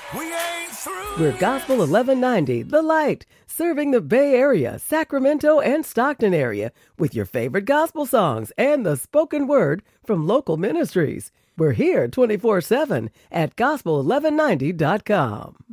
We ain't through. We're Gospel 1190, The Light, serving the Bay Area, Sacramento, and Stockton area with your favorite gospel songs and the spoken word from local ministries. We're here 24/7 at gospel1190.com.